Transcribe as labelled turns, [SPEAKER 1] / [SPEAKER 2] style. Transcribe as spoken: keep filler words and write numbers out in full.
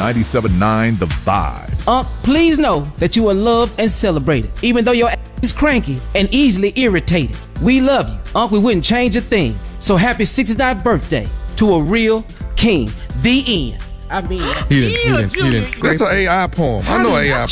[SPEAKER 1] ninety-seven point nine The Vibe.
[SPEAKER 2] Unc, please know that you are loved and celebrated, even though your ass is cranky and easily irritated. We love you. Unc, we wouldn't change a thing. So happy sixty-ninth birthday to a real king. The end. I mean,
[SPEAKER 3] he didn't, he didn't, he didn't.
[SPEAKER 4] That's an A I poem. I know A I